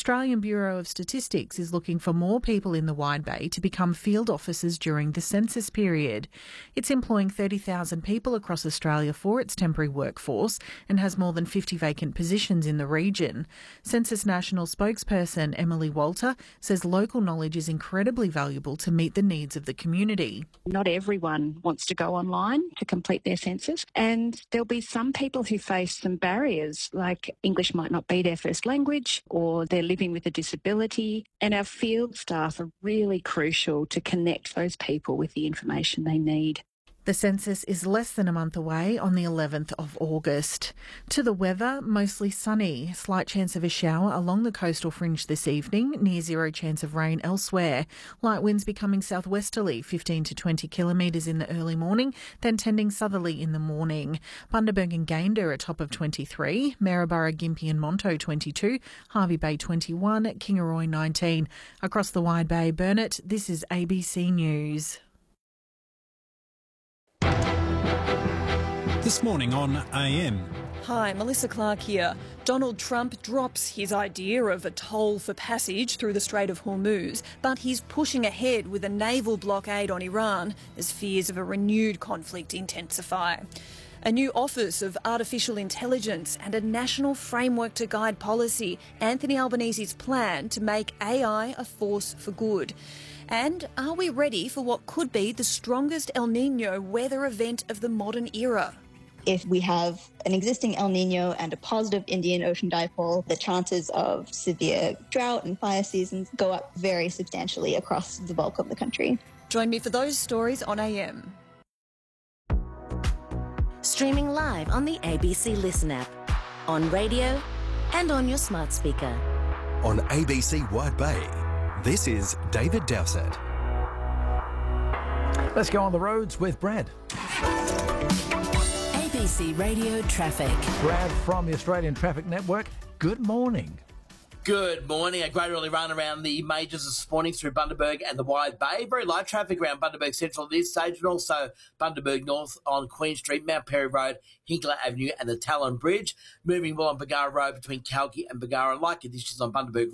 Australian Bureau of Statistics is looking for more people in the Wide Bay to become field officers during the census period. It's employing 30,000 people across Australia for its temporary workforce and has more than 50 vacant positions in the region. Census National spokesperson Emily Walter says local knowledge is incredibly valuable to meet the needs of the community. Not everyone wants to go online to complete their census, and there'll be some people who face some barriers, like English might not be their first language or they're living with a disability, and our field staff are really crucial to connect those people with the information they need. The census is less than a month away on the 11th of August. To the weather, mostly sunny. Slight chance of a shower along the coastal fringe this evening, near zero chance of rain elsewhere. Light winds becoming southwesterly, 15 to 20 kilometres in the early morning, then tending southerly in the morning. Bundaberg and Gayndah a top of 23, Maryborough, Gympie and Monto 22, Hervey Bay 21, Kingaroy 19. Across the Wide Bay, Burnett, this is ABC News. This morning on AM. Hi, Melissa Clark here. Donald Trump drops his idea of a toll for passage through the Strait of Hormuz, but he's pushing ahead with a naval blockade on Iran as fears of a renewed conflict intensify. A new Office of Artificial Intelligence and a national framework to guide policy, Anthony Albanese's plan to make AI a force for good. And are we ready for what could be the strongest El Niño weather event of the modern era? If we have an existing El Niño and a positive Indian Ocean dipole, the chances of severe drought and fire seasons go up very substantially across the bulk of the country. Join me for those stories on AM. Streaming live on the ABC Listen app, on radio and on your smart speaker. On ABC Wide Bay, this is David Dowsett. Let's go on the roads with Brad. ABC Radio Traffic. Brad from the Australian Traffic Network, good morning. Good morning. A great early run around the majors this morning through Bundaberg and the Wide Bay. Very light traffic around Bundaberg Central at this stage, and also Bundaberg North on Queen Street, Mount Perry Road, Hinkler Avenue and the Talon Bridge. Moving well on Bargara Road between Kalki and Bargara. Light conditions on Bundaberg